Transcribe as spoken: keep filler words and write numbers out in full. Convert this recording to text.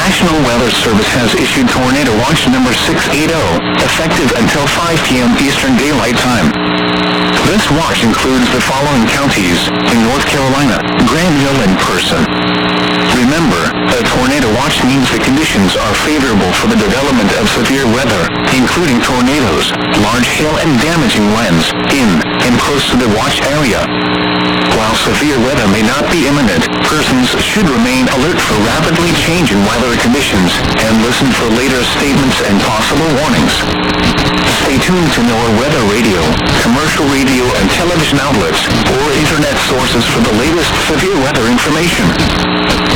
National Weather Service has issued Tornado Watch number six eighty, effective until five p m Eastern Daylight Time. This watch includes the following counties in North Carolina: Granville and Person. Remember, a tornado watch means the conditions are favorable for the development of severe weather, including tornadoes, large hail and damaging winds, in and close to the watch area. While severe weather may not be imminent, persons should remain alert for rapidly changing weather conditions and listen for later statements and possible warnings. Stay tuned to NOAA Weather Radio, commercial radio and television outlets, or internet sources for the latest severe weather information.